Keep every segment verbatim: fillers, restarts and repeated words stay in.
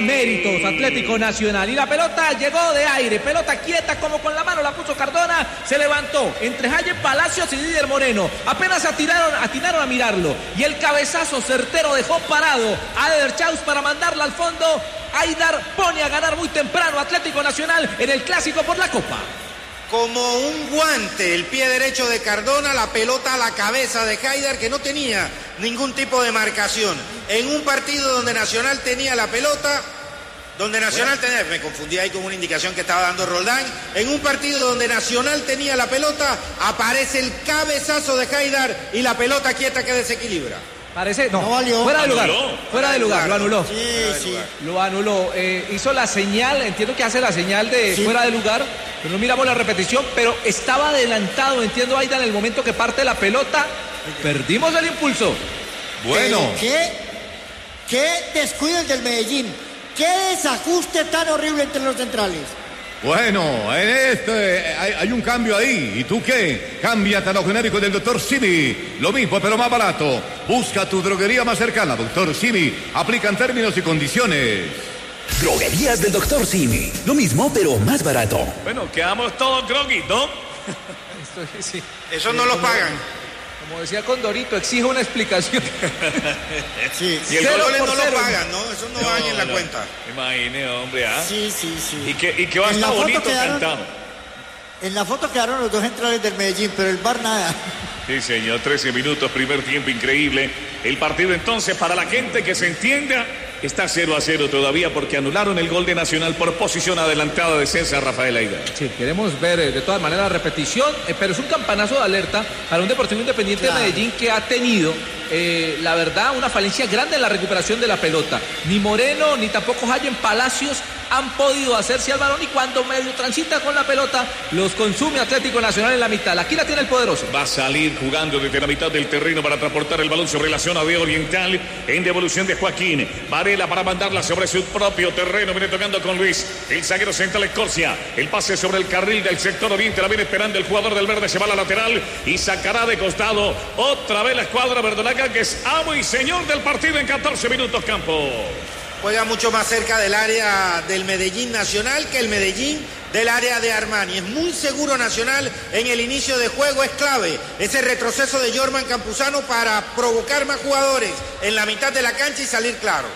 méritos Atlético Nacional. Y la pelota llegó de aire, pelota quieta, como con la mano la puso Cardona, se levantó entre Jaime Palacios y Didier Moreno. Apenas atiraron, atinaron a mirarlo. Y el cabezazo certero dejó parado a Eder Chaus para mandarla al fondo. Haidar pone a ganar muy temprano Atlético Nacional en el clásico por la Copa. Como un guante, el pie derecho de Cardona, la pelota a la cabeza de Haidar, que no tenía ningún tipo de marcación. En un partido donde Nacional tenía la pelota, donde Nacional bueno. tenía, me confundí ahí con una indicación que estaba dando Roldán, en un partido donde Nacional tenía la pelota, aparece el cabezazo de Haidar y la pelota quieta que desequilibra. Parece, no, no valió. Fuera de lugar, anuló. fuera de lugar, lo anuló. Sí, sí. Lo anuló, eh, hizo la señal, entiendo que hace la señal de sí. fuera de lugar, pero no miramos la repetición, pero estaba adelantado, entiendo, Aida, en el momento que parte la pelota, perdimos el impulso. Bueno. Eh, ¿Qué? ¿Qué descuido el del Medellín? ¿Qué desajuste tan horrible entre los centrales? Bueno, en este hay, hay un cambio ahí. ¿Y tú qué? Cámbiate a lo genérico del doctor Simi. Lo mismo, pero más barato. Busca tu droguería más cercana, doctor Simi. Aplican términos y condiciones. Droguerías del doctor Simi. Lo mismo, pero más barato. Bueno, quedamos todos groggy, ¿no? Esto, sí. Eso no lo pagan. Como decía Condorito, exijo una explicación. Sí, y el gol no lo pagan, ¿no? Eso no, no va en la no. cuenta. Imagine, hombre, ¿ah? Sí, sí, sí. Y que, y que va a estar bonito quedaron, cantado. En la foto quedaron los dos centrales del Medellín, pero el V A R nada. Sí, señor, trece minutos, primer tiempo increíble. El partido entonces, para la gente que se entienda, está cero a cero todavía porque anularon el gol de Nacional por posición adelantada de César Rafael Haidar. Sí, queremos ver eh, de todas maneras la repetición, eh, pero es un campanazo de alerta para un Deportivo Independiente claro. de Medellín que ha tenido, eh, la verdad, una falencia grande en la recuperación de la pelota. Ni Moreno, ni tampoco Jaime Palacios han podido hacerse al balón y cuando medio transita con la pelota, los consume Atlético Nacional en la mitad. Aquí la tiene el poderoso. Va a salir jugando desde la mitad del terreno para transportar el balón sobre la zona de Oriental en devolución de Joaquín. Varela para mandarla sobre su propio terreno. Viene tocando con Luis. El zaguero central Escorcia. El pase sobre el carril del sector oriente. La viene esperando el jugador del verde. Se va a la lateral y sacará de costado otra vez la escuadra verdolaga que es amo y señor del partido en catorce minutos campo. Juega mucho más cerca del área del Medellín Nacional que el Medellín del área de Armani. Es muy seguro Nacional en el inicio de juego, es clave ese retroceso de Jorman Campuzano para provocar más jugadores en la mitad de la cancha y salir claro.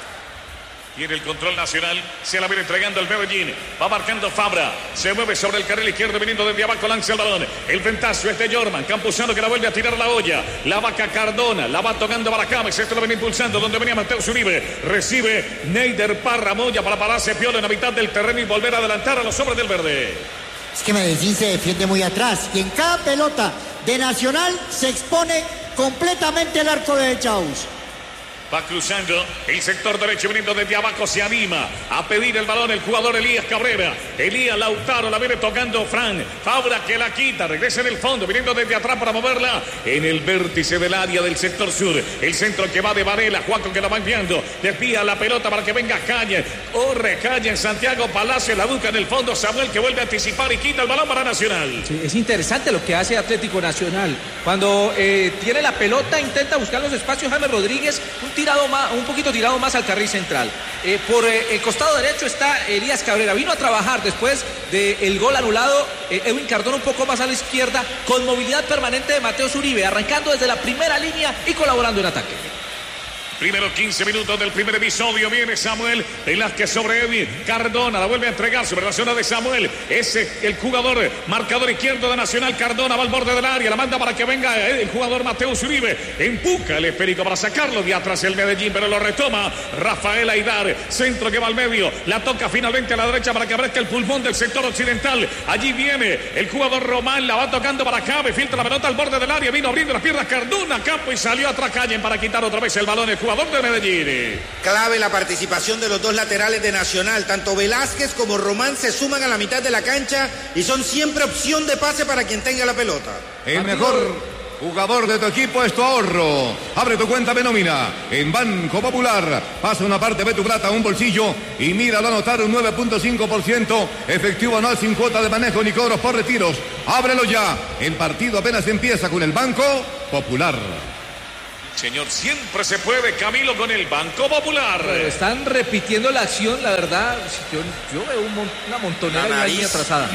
Tiene el control Nacional, se la viene entregando el Medellín, va marcando Fabra, se mueve sobre el carril izquierdo viniendo desde abajo, lanza el balón, el ventazo es de Jorman Campuzano que la vuelve a tirar a la olla, la vaca Cardona, la va tocando Baracames, esto lo viene impulsando donde venía Mateo Zuribe, recibe Neider Parra Moya para pararse Piola en la mitad del terreno y volver a adelantar a los hombres del verde. Es que Medellín se defiende muy atrás y en cada pelota de Nacional se expone completamente el arco de Chaus. Va cruzando el sector derecho, viniendo desde abajo, se anima a pedir el balón el jugador Elías Cabrera. Elías Lautaro, la viene tocando Fran. Fabra que la quita, regresa en el fondo, viniendo desde atrás para moverla en el vértice del área del sector sur. El centro que va de Varela, Juaco que la va enviando, desvía la pelota para que venga Caña. Corre Caña en Santiago Palacio, la busca en el fondo, Samuel que vuelve a anticipar y quita el balón para Nacional. Sí, es interesante lo que hace Atlético Nacional. Cuando eh, tiene la pelota, intenta buscar los espacios James Rodríguez, un tirado más, un poquito tirado más al carril central. Eh, por eh, el costado derecho está Elías Cabrera. Vino a trabajar después del gol anulado. Eh, Edwin Cardona un poco más a la izquierda, con movilidad permanente de Mateo Zuribe, arrancando desde la primera línea y colaborando en ataque. Primeros quince minutos del primer episodio. Viene Samuel Velázquez sobre Edwin Cardona. La vuelve a entregar sobre la zona de Samuel. Ese el jugador marcador izquierdo de Nacional. Cardona va al borde del área. La manda para que venga el jugador Mateo Zuribe. Empuja el esférico para sacarlo de atrás el Medellín, pero lo retoma Rafael Haidar. Centro que va al medio. La toca finalmente a la derecha para que aparezca el pulmón del sector occidental. Allí viene el jugador Román. La va tocando para Cabe. Filtra la pelota al borde del área. Vino abriendo las piernas Cardona. Campo y salió atrás Calle para quitar otra vez el balón. El jugador de Medellín. Clave la participación de los dos laterales de Nacional. Tanto Velázquez como Román se suman a la mitad de la cancha y son siempre opción de pase para quien tenga la pelota. El mejor jugador de tu equipo es tu ahorro. Abre tu cuenta de nómina en Banco Popular. Pasa una parte de tu plata a un bolsillo y míralo anotar un nueve punto cinco por ciento efectivo anual sin cuota de manejo ni cobros por retiros. Ábrelo ya. El partido apenas empieza con el Banco Popular. Señor, siempre se puede, Camilo, con el Banco Popular. Pero están repitiendo la acción, la verdad. Yo, yo veo un mon, una montonera de una línea atrasada.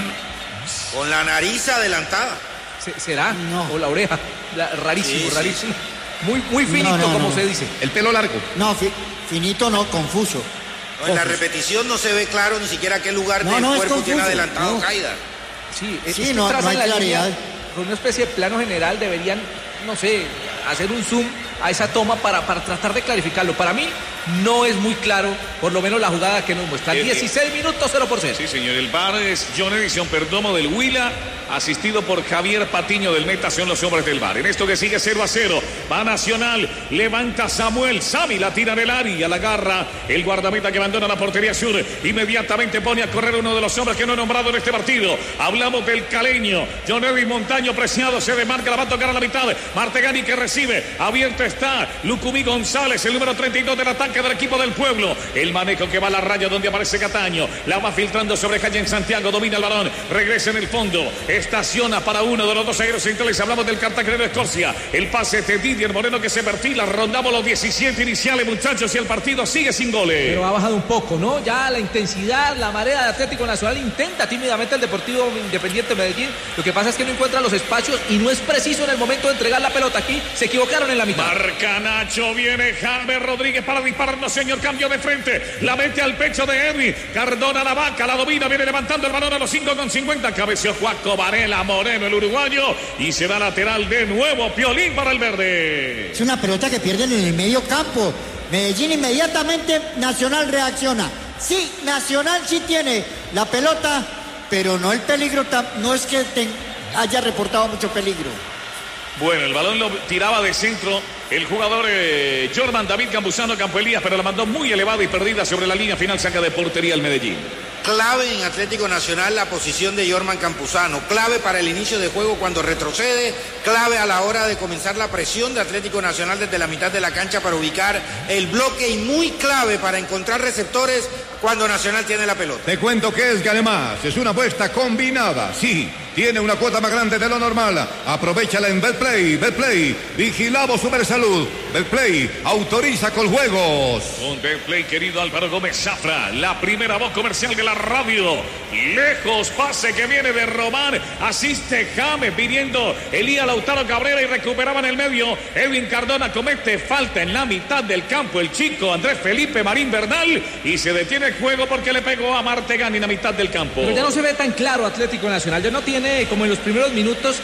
Con la nariz adelantada. Se, ¿Será? No. O la oreja. La, rarísimo, sí, rarísimo. Sí. Muy, muy finito, no, no, como no. se dice. El pelo largo. No, fi, finito no, confuso. No, en la repetición no se ve claro ni siquiera qué lugar no, del no, cuerpo tiene adelantado no. Haidar. Sí, es, sí es no, que no hay la claridad. Línea, con una especie de plano general deberían, no sé, hacer un zoom a esa toma para, para tratar de clarificarlo. Para mí no es muy claro, por lo menos la jugada que nos muestra. Eh, dieciséis eh, minutos, cero por cero. Sí, señor. El V A R es John Edison Perdomo del Huila, asistido por Javier Patiño del Meta. Son los hombres del V A R. En esto que sigue cero a cero. Va Nacional. Levanta Samuel Sami. La tira en el área. La agarra el guardameta que abandona la portería sur. Inmediatamente pone a correr uno de los hombres que no he nombrado en este partido. Hablamos del caleño. John Edwin Montaño preciado. Se demarca. La va a tocar a la mitad. Martegani que recibe. Abierto está Lucumí González, el número treinta y dos del ataque del equipo del pueblo. El manejo que va a la raya donde aparece Cataño. La va filtrando sobre calle en Santiago. Domina el balón. Regresa en el fondo. Estaciona para uno de los dos aéreos centrales. Hablamos del cartagenero Escocia. El pase de Didier Moreno que se perfila. Rondamos los diecisiete iniciales, muchachos, y el partido sigue sin goles. Pero ha bajado un poco, ¿no? Ya la intensidad, la marea de Atlético Nacional intenta tímidamente el Deportivo Independiente Medellín. Lo que pasa es que no encuentra los espacios y no es preciso en el momento de entregar la pelota. Aquí se equivocaron en la mitad. Marca Nacho, viene James Rodríguez para dispararnos, señor, cambio de frente, la mete al pecho de Edwin, Cardona la vaca, la domina, viene levantando el balón a los cinco con cincuenta, cabeció Juaco Varela Moreno, el uruguayo, y se va lateral de nuevo, Piolín para el verde. Es una pelota que pierden en el medio campo, Medellín inmediatamente, Nacional reacciona, sí, Nacional sí tiene la pelota, pero no el peligro, no es que te haya reportado mucho peligro. Bueno, el balón lo tiraba de centro el jugador eh, Jorman David Campuzano Campo Elías, pero la mandó muy elevada y perdida sobre la línea final, saca de portería el Medellín. Clave en Atlético Nacional la posición de Jorman Campuzano, clave para el inicio de juego cuando retrocede, clave a la hora de comenzar la presión de Atlético Nacional desde la mitad de la cancha para ubicar el bloque y muy clave para encontrar receptores cuando Nacional tiene la pelota. Te cuento que es que además es una apuesta combinada, sí, tiene una cuota más grande de lo normal, aprovechala en Betplay, Betplay, vigilamos Supersalud, Betplay, autoriza con juegos. Con Betplay, querido Álvaro Gómez Zafra, la primera voz comercial de la radio, lejos, pase que viene de Román, asiste James pidiendo Elías Lautaro Cabrera y recuperaba en el medio, Edwin Cardona comete falta en la mitad del campo, el chico Andrés Felipe Marín Bernal, y se detiene el juego porque le pegó a Martegani en la mitad del campo. Pero ya no se ve tan claro Atlético Nacional, ya no tiene como en los primeros minutos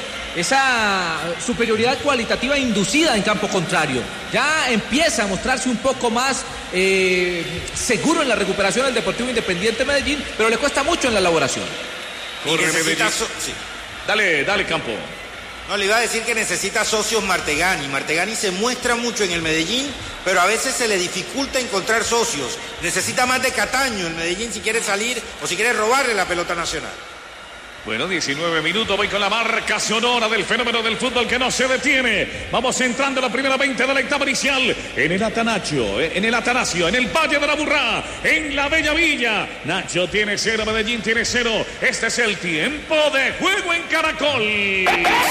esa superioridad cualitativa inducida en campo contrario, ya empieza a mostrarse un poco más eh, seguro en la recuperación del Deportivo Independiente Medellín, pero le cuesta mucho en la elaboración. Corre Medellín. So sí. Dale, dale Campo. No, le iba a decir que necesita socios Martegani. Martegani se muestra mucho en el Medellín, pero a veces se le dificulta encontrar socios. Necesita más de Cataño el Medellín si quiere salir o si quiere robarle la pelota Nacional. Bueno, diecinueve minutos, voy con la marca sonora del fenómeno del fútbol que no se detiene. Vamos entrando a la primera veinte de la etapa inicial. En el Atanacho, en el Atanasio, en el Valle de la Burrá, en la Bella Villa. Nacho tiene cero, Medellín tiene cero. Este es el tiempo de juego en Caracol.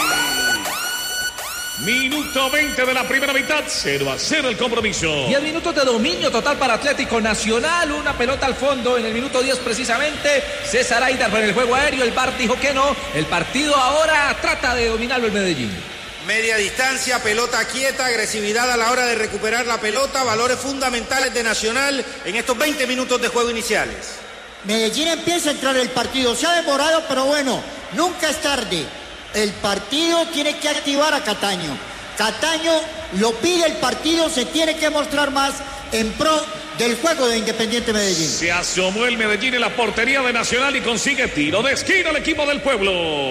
Minuto veinte de la primera mitad, cero a cero el compromiso. diez minutos de dominio total para Atlético Nacional, una pelota al fondo en el minuto diez precisamente. César Aidar en el juego aéreo, el V A R dijo que no. El partido ahora trata de dominarlo el Medellín. Media distancia, pelota quieta, agresividad a la hora de recuperar la pelota, valores fundamentales de Nacional en estos veinte minutos de juego iniciales. Medellín empieza a entrar el partido, se ha demorado, pero bueno, nunca es tarde. El partido tiene que activar a Cataño. Cataño lo pide el partido, se tiene que mostrar más en pro del juego de Independiente Medellín. Se asomó el Medellín en la portería de Nacional y consigue tiro de esquina al equipo del pueblo.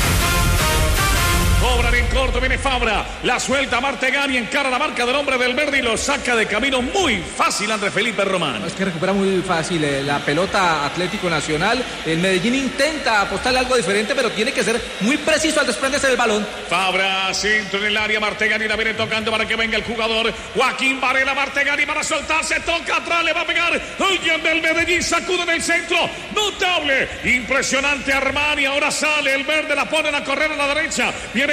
Cobran en corto, viene Fabra, la suelta Martegani, encara la marca del hombre del verde y lo saca de camino muy fácil Andrés Felipe Román. Es que recupera muy fácil eh, la pelota Atlético Nacional. El Medellín intenta apostarle algo diferente, pero tiene que ser muy preciso al desprenderse del balón. Fabra, centro en el área, Martegani la viene tocando para que venga el jugador Joaquín Varela, Martegani para soltarse, toca atrás, le va a pegar. Oigan del Medellín, sacude en el centro, notable, impresionante Armani, ahora sale el verde, la ponen a correr a la derecha, viene Cardona,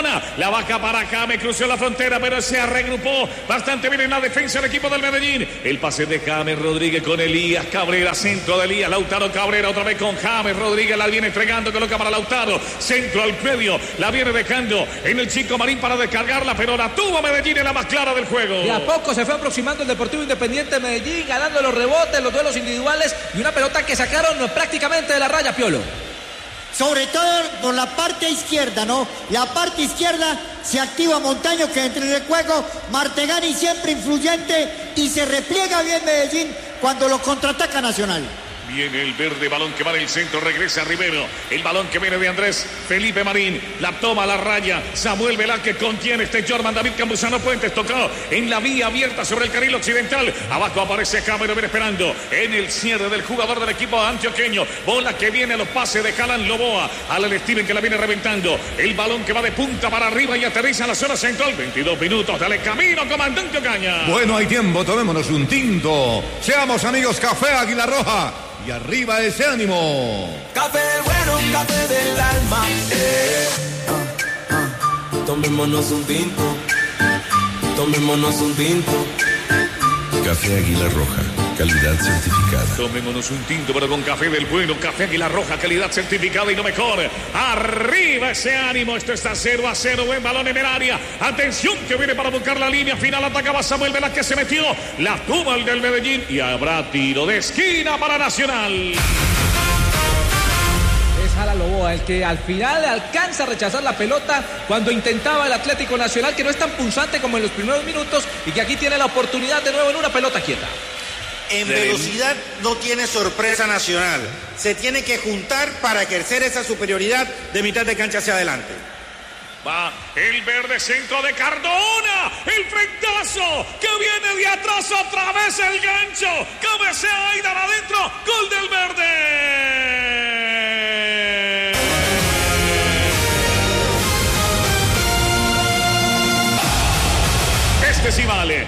Cardona. La baja para acá, me cruzó la frontera, pero se regrupó bastante bien en la defensa del equipo del Medellín. El pase de James Rodríguez con Elías Cabrera, centro de Elías, Lautaro Cabrera otra vez con James Rodríguez, la viene entregando, coloca para Lautaro, centro al medio, la viene dejando en el Chico Marín para descargarla, pero la tuvo Medellín en la más clara del juego. De a poco se fue aproximando el Deportivo Independiente de Medellín, ganando los rebotes, los duelos individuales y una pelota que sacaron prácticamente de la raya, Piolo. Sobre todo por la parte izquierda, ¿no? La parte izquierda se activa Montaño, que entre en el juego, Martegani siempre influyente y se repliega bien Medellín cuando lo contraataca Nacional. Viene el verde, balón que va en el centro, regresa Rivero. El balón que viene de Andrés Felipe Marín. La toma a la raya. Samuel Velázquez contiene este Jorman David Campuzano Puentes. Tocó en la vía abierta sobre el carril occidental. Abajo aparece Cámara, viene esperando en el cierre del jugador del equipo antioqueño. Bola que viene a los pases de Jalan Loboa. Alan Steven que la viene reventando. El balón que va de punta para arriba y aterriza en la zona central. veintidós minutos. Dale camino, comandante Ocaña. Bueno, hay tiempo. Tomémonos un tinto. Seamos amigos, Café Águila Roja. Y arriba ese ánimo. Café bueno, café del alma. Eh. Ah, ah. Tomémonos un tinto. Tomémonos un tinto. Café Águila Roja, calidad certificada. Tomémonos un tinto, pero con café del bueno. Café Águila Roja, calidad certificada y no mejor. Arriba ese ánimo. Esto está cero a cero. Buen balón en el área. Atención que viene para buscar la línea final. Atacaba Samuel Velázquez, se metió. La tuvo el del Medellín y habrá tiro de esquina para Nacional. Jalan Loboa, el que al final alcanza a rechazar la pelota cuando intentaba el Atlético Nacional, que no es tan punzante como en los primeros minutos y que aquí tiene la oportunidad de nuevo en una pelota quieta. En velocidad no tiene sorpresa Nacional. Se tiene que juntar para ejercer esa superioridad de mitad de cancha hacia adelante. Va el verde, centro de Cardona, el frentazo que viene de atrás, otra vez el gancho, cabecea Aidar adentro, gol del verde. Este sí vale.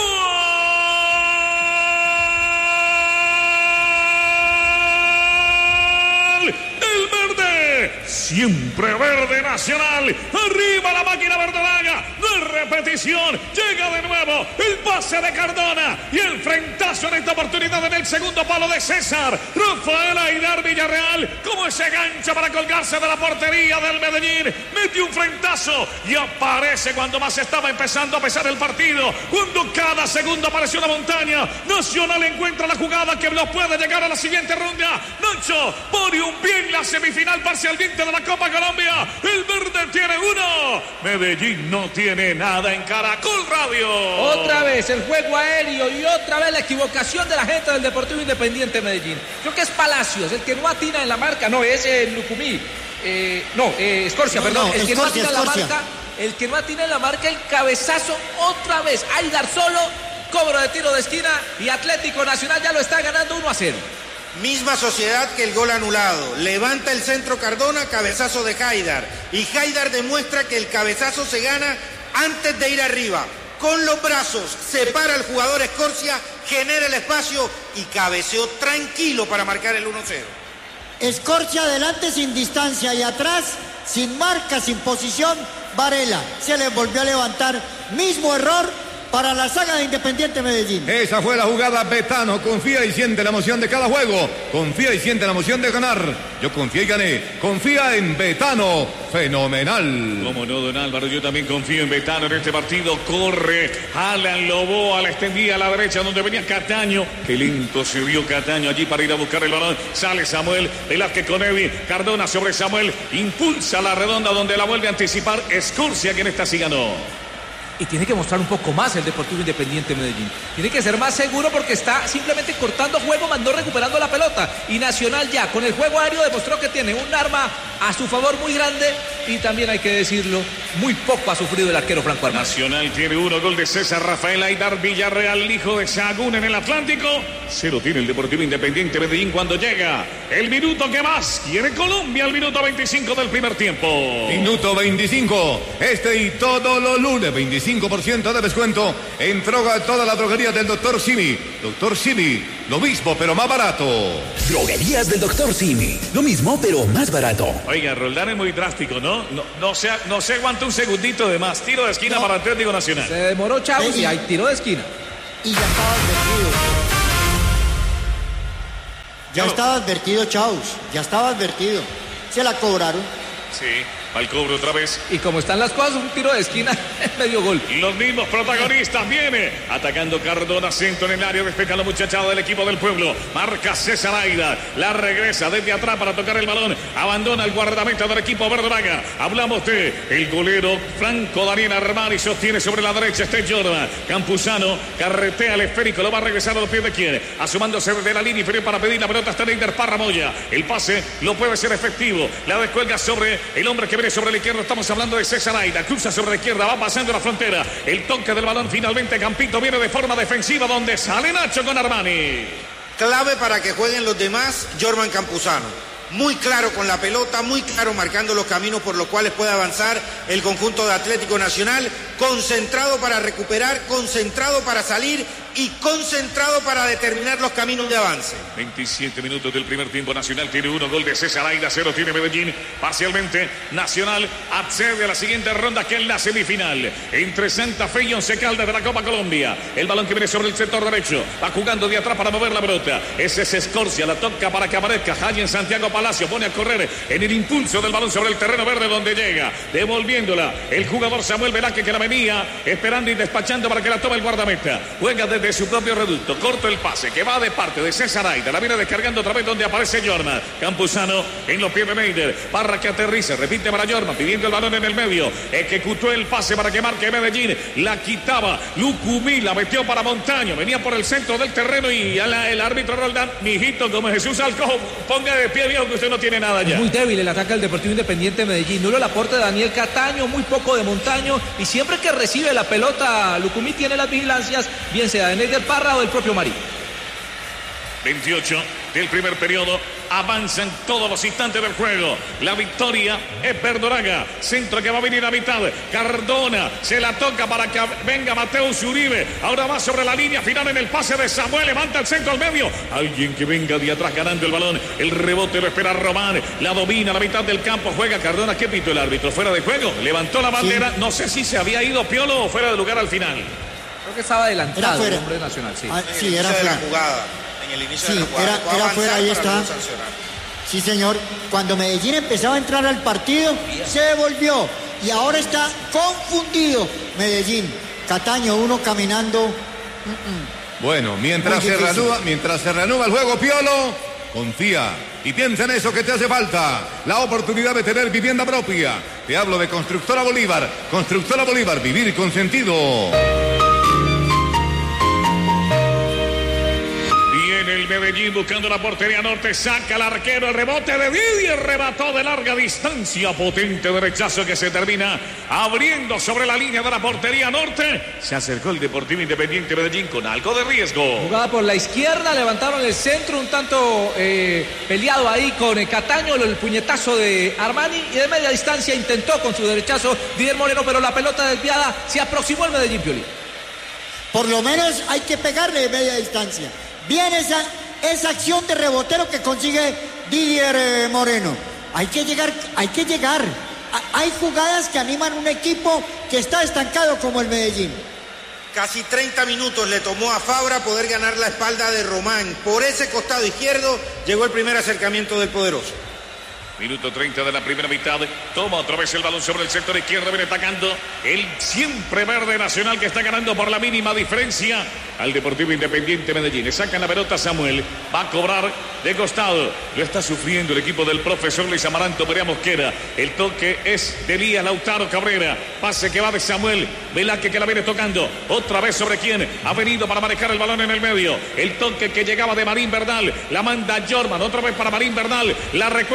Siempre verde Nacional. Arriba la máquina verdolaga. De repetición. Llega de nuevo el pase de Cardona. Y el frentazo en esta oportunidad en el segundo palo de César. Rafael Aidar Villarreal. Como ese gancho para colgarse de la portería del Medellín. Mete un frentazo. Y aparece cuando más estaba empezando a pesar el partido. Cuando cada segundo apareció una montaña. Nacional encuentra la jugada que nos puede llegar a la siguiente ronda. Nacho pone un pie en la semifinal parcialmente de la Copa Colombia. El verde tiene uno. Medellín no tiene nada en Caracol Radio. Otra vez el juego aéreo y otra vez la equivocación de la gente del Deportivo Independiente de Medellín. Creo que es Palacios el que no atina en la marca. No, es el eh, Lucumí. Eh, no, eh, Escorcia, no, perdón. No, el que Escorcia, no atina en la marca. El que no atina en la marca, el cabezazo otra vez. Aidar solo. Cobro de tiro de esquina y Atlético Nacional ya lo está ganando uno a cero. Misma sociedad que el gol anulado. Levanta el centro Cardona, cabezazo de Haidar. Y Haidar demuestra que el cabezazo se gana antes de ir arriba. Con los brazos, separa al jugador Escorcia, genera el espacio y cabeceó tranquilo para marcar el uno cero. Escorcia adelante sin distancia y atrás, sin marca, sin posición, Varela. Se le volvió a levantar. Mismo error para la saga de Independiente Medellín. Esa fue la jugada. Betano confía y siente la emoción de cada juego. Confía y siente la emoción de ganar. Yo confié y gané. Confía en Betano. Fenomenal. Cómo no, don Álvaro, yo también confío en Betano en este partido. Corre Alan Loboa, la extendía a la derecha donde venía Cataño. Qué lento se vio Cataño allí para ir a buscar el balón. Sale Samuel Velázquez con Evi. Cardona sobre Samuel. Impulsa la redonda donde la vuelve a anticipar Escorcia, quien está así ganó. Y tiene que mostrar un poco más el Deportivo Independiente de Medellín. Tiene que ser más seguro porque está simplemente cortando juego, más no recuperando la pelota. Y Nacional ya, con el juego aéreo, demostró que tiene un arma a su favor muy grande. Y también hay que decirlo, muy poco ha sufrido el arquero Franco Armando. Nacional tiene uno, gol de César Rafael Aidar Villarreal, hijo de Sahagún en el Atlántico. Cero tiene el Deportivo Independiente de Medellín cuando llega el minuto que más quiere Colombia, el minuto veinticinco del primer tiempo. Minuto veinticinco. Este y todos los lunes veinticinco. veinticinco por ciento de descuento en droga toda la droguería del doctor Simi. doctor Simi, lo mismo pero más barato. Droguerías del doctor Simi. Lo mismo pero más barato. Oiga, Roldán es muy drástico, ¿no? No, no, se, no se aguanta un segundito de más. Tiro de esquina no. para Atlético Nacional. Se demoró Chávez y hay tiro de esquina. Y ya estaba advertido. Ya no. estaba advertido, Chaus. Ya estaba advertido. Se la cobraron. Sí, al cobro otra vez. Y como están las cosas, un tiro de esquina, medio gol. Los mismos protagonistas viene atacando Cardona, centro en el área, despeja la muchachada del equipo del pueblo. Marca César Aida, la regresa desde atrás para tocar el balón. Abandona el guardameta del equipo verdolaga. Hablamos de el golero Franco Daniel Armani, sostiene sobre la derecha este Jordan. Campuzano carretea el esférico, lo va a regresar a los pies de quién. Asomándose desde la línea inferior para pedir la pelota hasta Neider Parramoya. El pase lo puede ser efectivo. La descuelga sobre el hombre que viene sobre la izquierda. Estamos hablando de César Aida. Cruza sobre la izquierda, va pasando la frontera. El toque del balón finalmente. Campito viene de forma defensiva donde sale Nacho con Armani. Clave para que jueguen los demás, Jorman Campuzano. Muy claro con la pelota, muy claro marcando los caminos por los cuales puede avanzar el conjunto de Atlético Nacional. Concentrado para recuperar, concentrado para salir y concentrado para determinar los caminos de avance. veintisiete minutos del primer tiempo. Nacional tiene uno, gol de César Aida, cero tiene Medellín. Parcialmente Nacional accede a la siguiente ronda, que es la semifinal entre Santa Fe y Once Caldas de la Copa Colombia. El balón que viene sobre el sector derecho, va jugando de atrás para mover la pelota. Ese es Escorcia, la toca para que aparezca Jayen Santiago Palacio, pone a correr en el impulso del balón sobre el terreno verde donde llega, devolviéndola el jugador Samuel Velázquez, que la venía esperando y despachando para que la tome el guardameta. Juega desde de su propio reducto, corto el pase que va de parte de César Aida, la viene descargando otra vez donde aparece Jorman. Campuzano en los pies de Neider, Parra que aterriza, repite para Jorman, pidiendo el balón en el medio, ejecutó el pase para que marque Medellín, la quitaba Lucumí, la metió para Montaño, venía por el centro del terreno y a la, el árbitro Roldán, mijito, como Jesús Alcojo, ponga de pie, viejo, que usted no tiene nada ya. Es muy débil el ataque del Deportivo Independiente de Medellín, nulo el aporte de Daniel Cataño, muy poco de Montaño, y siempre que recibe la pelota Lucumí tiene las vigilancias, bien sea de Neider Parra o del propio Marí. veintiocho del primer periodo, avanzan todos los instantes del juego. La victoria es Verdolaga, centro que va a venir a mitad. Cardona se la toca para que venga Mateus Uribe. Ahora va sobre la línea final en el pase de Samuel, levanta el centro al medio. Alguien que venga de atrás ganando el balón. El rebote lo espera Román, la domina a la mitad del campo. Juega Cardona. ¿Qué pitó el árbitro? Fuera de juego, levantó la bandera. Sí. No sé si se había ido Piolo o fuera de lugar al final. Creo que estaba adelantado el hombre Nacional, sí. Ah, sí, era fuera de la jugada. En el inicio sí, de la jugada. Era, era fuera, ahí está. Sí, señor. Cuando Medellín empezaba a entrar al partido, se devolvió. Y ahora está confundido Medellín. Cataño, uno caminando. Mm-mm. Bueno, mientras se, reanuda, mientras se reanuda el juego, Piolo, confía y piensa en eso que te hace falta. La oportunidad de tener vivienda propia. Te hablo de Constructora Bolívar. Constructora Bolívar, vivir con sentido. El Medellín buscando la portería norte, saca el arquero, el rebote de Didier, rebató de larga distancia, potente derechazo que se termina abriendo sobre la línea de la portería norte. Se acercó el Deportivo Independiente Medellín con algo de riesgo. Jugada por la izquierda, levantaron el centro, un tanto eh, peleado ahí con el Cataño, el puñetazo de Armani, y de media distancia intentó con su derechazo Didier Moreno, pero la pelota desviada, se aproximó el Medellín, Pioli. Por lo menos hay que pegarle de media distancia. Bien esa, esa acción de rebotero que consigue Didier eh, Moreno. Hay que llegar, hay que llegar. A, hay jugadas que animan un equipo que está estancado como el Medellín. Casi treinta minutos le tomó a Fabra poder ganar la espalda de Román. Por ese costado izquierdo llegó el primer acercamiento del poderoso. Minuto treinta de la primera mitad. Toma otra vez el balón sobre el sector izquierdo. Viene atacando el siempre verde Nacional, que está ganando por la mínima diferencia al Deportivo Independiente Medellín. Le sacan la pelota Samuel. Va a cobrar de costado. Lo está sufriendo el equipo del profesor Luis Amaranto Perea Mosquera. El toque es de Elías Lautaro Cabrera. Pase que va de Samuel Velázquez, que la viene tocando. Otra vez sobre quién ha venido para manejar el balón en el medio. El toque que llegaba de Marín Bernal. La manda Jorman. Otra vez para Marín Bernal. La recuesta, la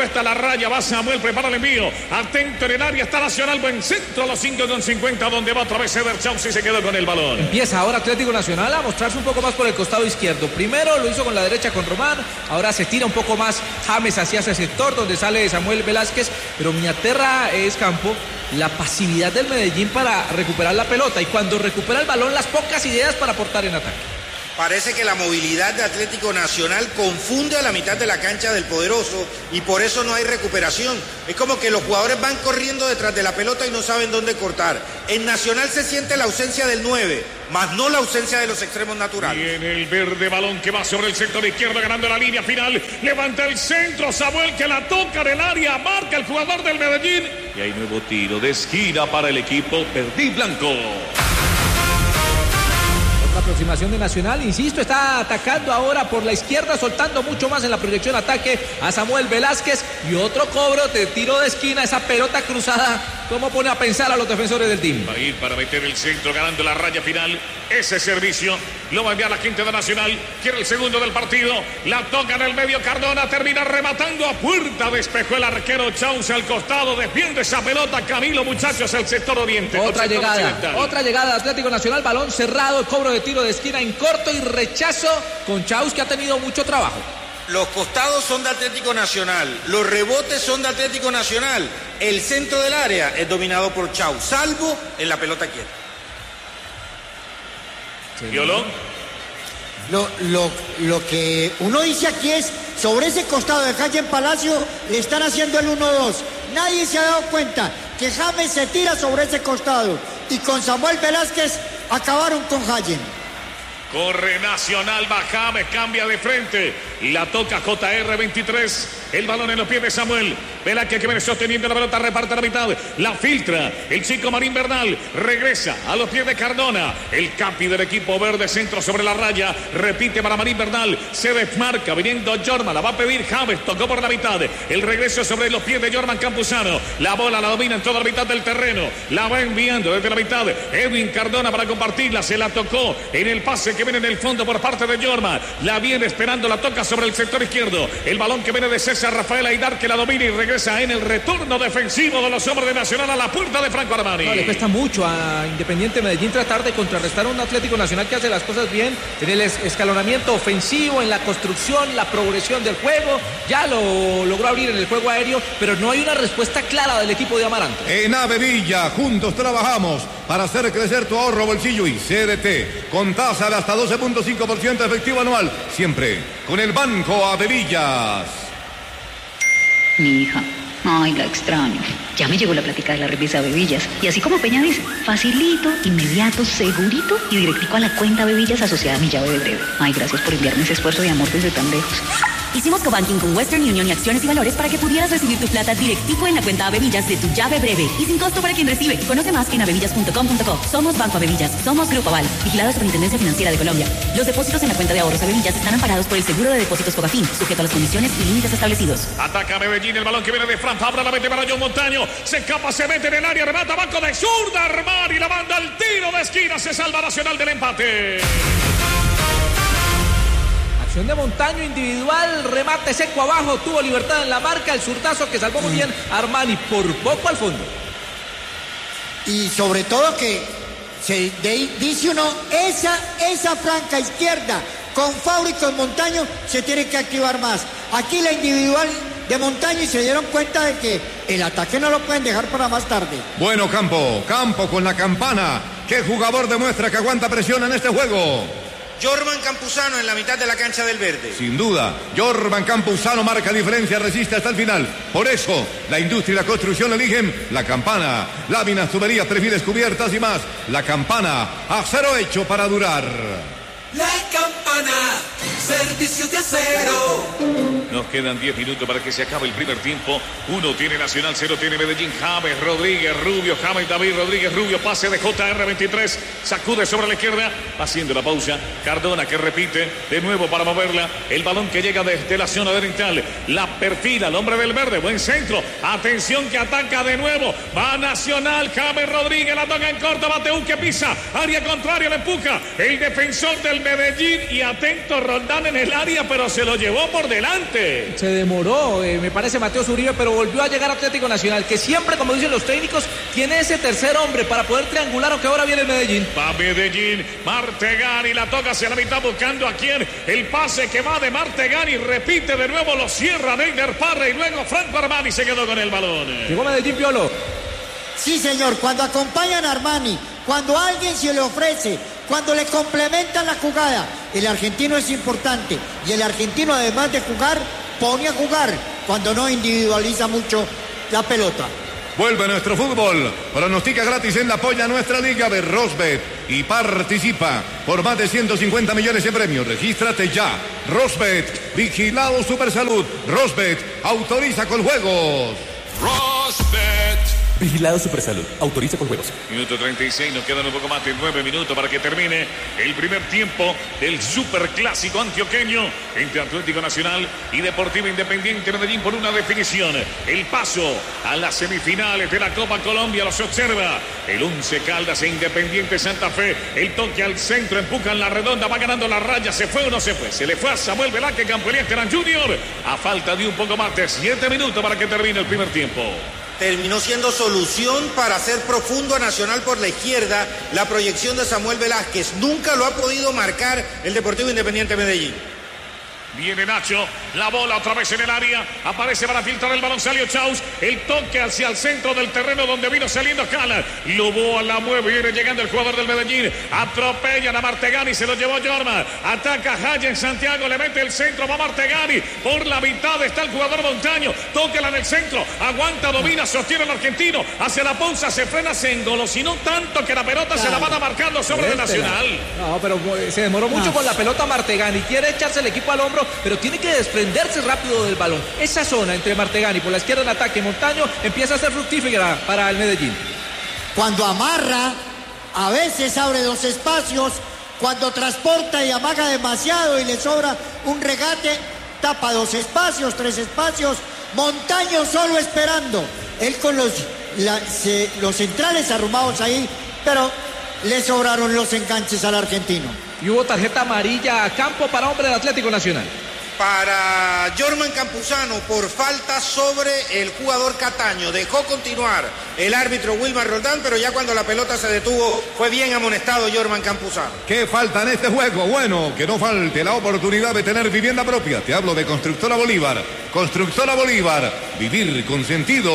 raya, va Samuel, prepara el envío. Atento en el área, está Nacional, buen centro a los cinco con cincuenta, donde va otra vez Eder Chausi y se quedó con el balón. Empieza ahora Atlético Nacional a mostrarse un poco más por el costado izquierdo. Primero lo hizo con la derecha con Román, ahora se tira un poco más James hacia ese sector donde sale Samuel Velázquez, pero mi aterra es Campo la pasividad del Medellín para recuperar la pelota y cuando recupera el balón las pocas ideas para aportar en ataque. Parece que la movilidad de Atlético Nacional confunde a la mitad de la cancha del poderoso y por eso no hay recuperación. Es como que los jugadores van corriendo detrás de la pelota y no saben dónde cortar. En Nacional se siente la ausencia del nueve, más no la ausencia de los extremos naturales. Viene el verde balón que va sobre el sector izquierdo ganando la línea final. Levanta el centro Samuel que la toca del área, marca el jugador del Medellín. Y hay nuevo tiro de esquina para el equipo verde y blanco. La aproximación de Nacional, insisto, está atacando ahora por la izquierda, soltando mucho más en la proyección ataque a Samuel Velázquez y otro cobro de tiro de esquina, esa pelota cruzada, ¿cómo pone a pensar a los defensores del team? Va a ir para meter el centro ganando la raya final, ese servicio lo va a enviar la gente de Nacional, quiere el segundo del partido, la toca en el medio Cardona, termina rematando a puerta, despejó el arquero Chauce al costado, defiende esa pelota Camilo, muchachos, el sector oriente. Otra sector llegada, occidental. otra llegada de Atlético Nacional, balón cerrado, cobro de tiro de esquina en corto y rechazo con Chauce que ha tenido mucho trabajo. Los costados son de Atlético Nacional, los rebotes son de Atlético Nacional, el centro del área es dominado por Chau, salvo en la pelota quieta. ¿Violón? Lo, lo, lo que uno dice aquí es, sobre ese costado de Jaime Palacio le están haciendo el uno dos. Nadie se ha dado cuenta que James se tira sobre ese costado y con Samuel Velázquez acabaron con Jaime. Corre Nacional, va James, cambia de frente. La toca J R veintitrés. El balón en los pies de Samuel. Velázquez que viene sosteniendo la pelota, reparte a la mitad. La filtra. El chico Marín Bernal regresa a los pies de Cardona. El capi del equipo verde, centro sobre la raya. Repite para Marín Bernal. Se desmarca viniendo Jorman. La va a pedir James. Tocó por la mitad. El regreso sobre los pies de Jorman Campuzano. La bola la domina en toda la mitad del terreno. La va enviando desde la mitad. Edwin Cardona para compartirla. Se la tocó en el pase que viene en el fondo por parte de Jorman. La viene esperando. La toca sobre el sector izquierdo. El balón que viene de César Rafael Aidar que la domina y regresa en el retorno defensivo de los hombres de Nacional a la puerta de Franco Armani. No, le cuesta mucho a Independiente Medellín tratar de contrarrestar a un Atlético Nacional que hace las cosas bien en el escalonamiento ofensivo, en la construcción, la progresión del juego. Ya lo logró abrir en el juego aéreo, pero no hay una respuesta clara del equipo de Amaranto. En Avevilla, juntos trabajamos para hacer crecer tu ahorro, bolsillo y C D T. Con tasa de hasta doce punto cinco por ciento efectivo anual. Siempre con el Banco Avevillas. Mi hija, ay, la extraño. Ya me llegó la plática de la remesa Bevillas. Y así como Peña dice, facilito, inmediato, segurito y directico a la cuenta Bevillas asociada a mi llave de breve. Ay, gracias por enviarme ese esfuerzo de amor desde tan lejos. Hicimos cobanking con Western Union y acciones y valores para que pudieras recibir tu plata directico en la cuenta Avevillas de tu llave breve y sin costo para quien recibe. Conoce más en avevillas punto com punto co. Somos Banco Avevillas, somos Grupo Aval, vigilado Superintendencia Financiera de Colombia. Los depósitos en la cuenta de ahorros Avevillas están amparados por el seguro de depósitos Fogafín, sujeto a las condiciones y límites establecidos. Ataca Medellín, el balón que viene de Fran Fabra, la mete para John Montaño, se escapa, se mete en el área, remata, banco de zurda, Armani, la manda al tiro de esquina, se salva Nacional del empate. Acción de Montaño individual, remate seco abajo, tuvo libertad en la marca, el zurdazo que salvó muy bien Armani, por poco al fondo. Y sobre todo que se de, dice uno, esa, esa franca izquierda con Fabra y con Montaño se tiene que activar más. Aquí la individual de Montaño y se dieron cuenta de que el ataque no lo pueden dejar para más tarde. Bueno, Campo, Campo con la campana. ¿Qué jugador demuestra que aguanta presión en este juego? Jorman Campuzano en la mitad de la cancha del verde. Sin duda, Jorman Campuzano marca diferencia, resiste hasta el final. Por eso, la industria y la construcción eligen la campana. Láminas, tuberías, perfiles, cubiertas y más. La campana, acero hecho para durar. La campana, servicios de acero. Nos quedan diez minutos para que se acabe el primer tiempo. Uno tiene Nacional, cero tiene Medellín. James Rodríguez Rubio, James David Rodríguez Rubio, pase de J R veintitrés, sacude sobre la izquierda, haciendo la pausa. Cardona que repite de nuevo para moverla. El balón que llega desde la zona oriental, la perfila, el hombre del verde, buen centro. Atención que ataca de nuevo. Va Nacional, James Rodríguez, la toca en corto, Bateú que pisa, área contraria, le empuja. El defensor del Medellín y atento Roldán en el área, pero se lo llevó por delante. Uribe. Se demoró, eh, me parece, Mateo Uribe, pero volvió a llegar Atlético Nacional, que siempre, como dicen los técnicos, tiene ese tercer hombre para poder triangular, aunque ahora viene Medellín. Va Medellín, Martegani la toca hacia la mitad buscando a quién. El pase que va de Martegani, repite de nuevo, lo cierra Neymar Parra y luego Franco Armani se quedó con el balón. Llegó Medellín, Piolo. Sí, señor, cuando acompañan a Armani, cuando alguien se le ofrece, cuando le complementan la jugada, el argentino es importante. Y el argentino, además de jugar, pone a jugar cuando no individualiza mucho la pelota. Vuelve nuestro fútbol. Pronostica gratis en la polla nuestra liga de Rosbet y participa por más de ciento cincuenta millones de premios. Regístrate ya. Rosbet, vigilado Supersalud. Rosbet, autoriza con juegos. Rosbet. Vigilado Supersalud. Autoriza con juegos. Minuto treinta y seis, nos quedan un poco más de nueve minutos para que termine el primer tiempo del superclásico antioqueño entre Atlético Nacional y Deportivo Independiente Medellín por una definición. El paso a las semifinales de la Copa Colombia los observa el Once Caldas e Independiente Santa Fe. El toque al centro, empujan la redonda, va ganando la raya. ¿Se fue o no se fue? Se le fue a Samuel Velázquez, Campoelía Terán Junior. A falta de un poco más de siete minutos para que termine el primer tiempo. Terminó siendo solución para hacer profundo a Nacional por la izquierda la proyección de Samuel Velázquez. Nunca lo ha podido marcar el Deportivo Independiente Medellín. Viene Nacho, la bola otra vez en el área, aparece para filtrar el balón, salió Chaus, el toque hacia el centro del terreno donde vino saliendo Cala, Loboa la mueve, viene llegando el jugador del Medellín, atropellan a Martegani, se lo llevó Jorma, ataca Jaya en Santiago, le mete el centro, va Martegani, por la mitad está el jugador Montaño, tóquela en el centro, aguanta, domina, sostiene el argentino, hacia la punza, se frena, se engolosinó tanto que la pelota claro. se la van a marcando sobre el Nacional. No, pero se demoró mucho ah. con la pelota Martegani, quiere echarse el equipo al hombro, pero tiene que desprenderse rápido del balón. Esa zona entre Martegani por la izquierda en ataque y Montaño empieza a ser fructífera para el Medellín. Cuando amarra, a veces abre dos espacios, cuando transporta y amaga demasiado y le sobra un regate, tapa dos espacios, tres espacios, Montaño solo esperando, él con los, la, se, los centrales arrumados ahí, pero le sobraron los enganches al argentino. Y hubo tarjeta amarilla a campo para hombre del Atlético Nacional. Para Jorman Campuzano por falta sobre el jugador Cataño. Dejó continuar el árbitro Wilmar Roldán, pero ya cuando la pelota se detuvo fue bien amonestado Jorman Campuzano. ¿Qué falta en este juego? Bueno, que no falte la oportunidad de tener vivienda propia. Te hablo de Constructora Bolívar. Constructora Bolívar. Vivir con sentido.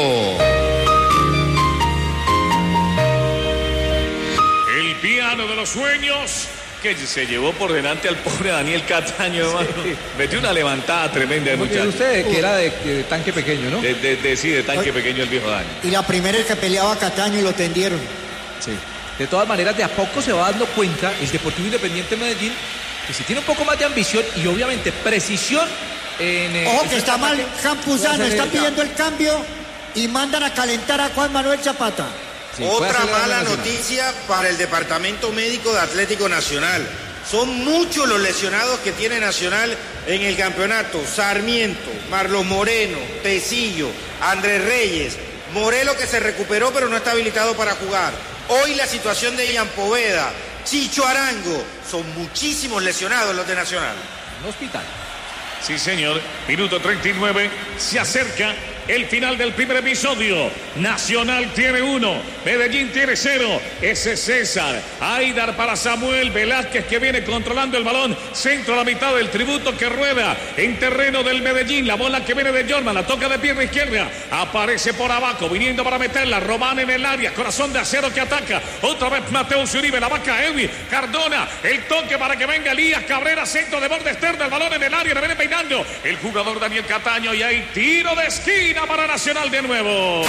El piano de los sueños que se llevó por delante al pobre Daniel Cataño, hermano. Sí. Metió una levantada tremenda de muchacho. Usted que era de, de tanque pequeño, ¿no? De, de, de, sí, de tanque Oye, pequeño el viejo Dani. Y la primera es que peleaba a Cataño y lo tendieron. Sí. De todas maneras, de a poco se va dando cuenta el Deportivo Independiente Medellín que si tiene un poco más de ambición y obviamente precisión en... Eh, Ojo que está mal Campuzano, está pidiendo el cambio y mandan a calentar a Juan Manuel Zapata. Sí, otra mala noticia para el departamento médico de Atlético Nacional. Son muchos los lesionados que tiene Nacional en el campeonato. Sarmiento, Marlon Moreno, Tecillo, Andrés Reyes, Morelo que se recuperó pero no está habilitado para jugar. Hoy la situación de Ian Poveda, Chicho Arango. Son muchísimos lesionados los de Nacional. En hospital. Sí, señor. Minuto treinta y nueve. Se acerca el final del primer episodio. Nacional tiene uno, Medellín tiene cero. Ese es César. Aidar para Samuel Velázquez que viene controlando el balón. Centro a la mitad del tributo que rueda en terreno del Medellín. La bola que viene de Jorman, la toca de pierna izquierda. Aparece por abajo, viniendo para meterla. Román en el área, corazón de acero que ataca. Otra vez Mateo Uribe, la vaca Edwin. Cardona, el toque para que venga Elías Cabrera. Centro de borde externo, el balón en el área, le viene peinando el jugador Daniel Cataño y hay tiro de esquina para Nacional de nuevo.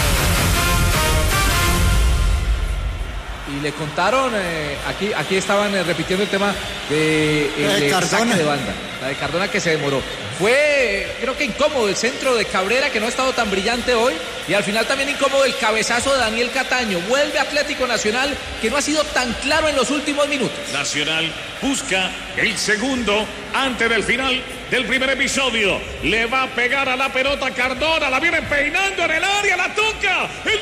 Y le contaron, eh, aquí, aquí estaban eh, repitiendo el tema de, eh, de, de Cardona de banda, la de Cardona que se demoró. Fue, creo que incómodo el centro de Cabrera, que no ha estado tan brillante hoy, y al final también incómodo el cabezazo de Daniel Cataño. Vuelve Atlético Nacional, que no ha sido tan claro en los últimos minutos. Nacional busca el segundo antes del final del primer episodio. Le va a pegar a la pelota Cardona, la viene peinando en el área, la toca